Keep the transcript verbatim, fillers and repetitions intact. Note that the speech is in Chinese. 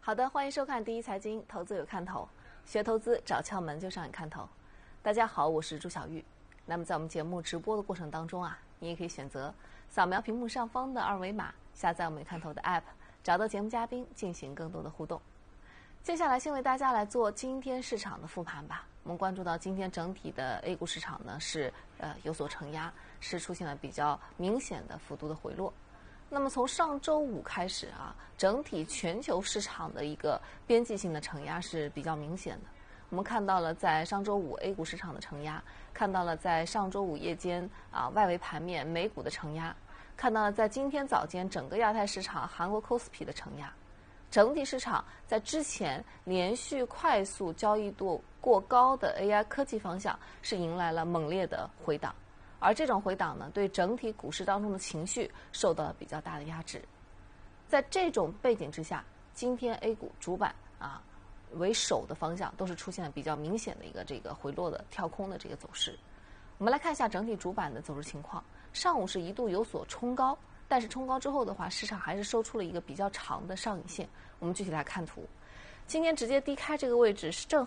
好的，欢迎收看第一财经，投资有看头，学投资找窍门就上眼看头。大家好，我是朱晓玉。那么在我们节目直播的过程当中啊，你也可以选择扫描屏幕上方的二维码，下载我们看头的 App， 找到节目嘉宾进行更多的互动。接下来先为大家来做今天市场的复盘吧。我们关注到今天整体的 A 股市场呢是呃有所承压，是出现了比较明显的幅度的回落。那么从上周五开始啊，整体全球市场的一个边际性的承压是比较明显的。我们看到了在上周五 A 股市场的承压，看到了在上周五夜间啊外围盘面美股的承压，看到了在今天早间整个亚太市场韩国 C O S P I 的承压。整体市场在之前连续快速交易度过高的 A I 科技方向是迎来了猛烈的回档。而这种回档呢，对整体股市当中的情绪受到了比较大的压制。在这种背景之下，今天 A 股主板啊为首的方向都是出现了比较明显的一个这个回落的跳空的这个走势。我们来看一下整体主板的走势情况。上午是一度有所冲高，但是冲高之后的话，市场还是收出了一个比较长的上影线。我们具体来看图，今天直接低开这个位置是正